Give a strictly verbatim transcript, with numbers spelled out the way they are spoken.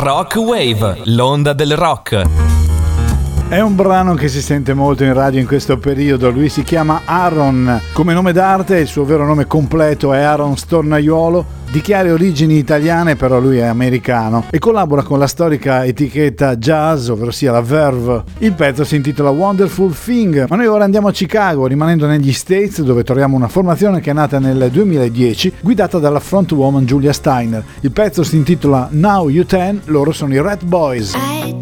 Rock Wave, l'onda del rock. È un brano che si sente molto in radio in questo periodo. Lui si chiama Aaron, come nome d'arte il suo vero nome completo è Aaron Stornaiuolo, di chiare origini italiane, però lui è americano e collabora con la storica etichetta jazz, ovvero sia la Verve. Il pezzo si intitola Wonderful Thing, ma noi ora andiamo a Chicago, rimanendo negli States, dove troviamo una formazione che è nata nel duemiladieci, guidata dalla frontwoman Julia Steiner. Il pezzo si intitola Now You Ten, loro sono i Rat Boys. I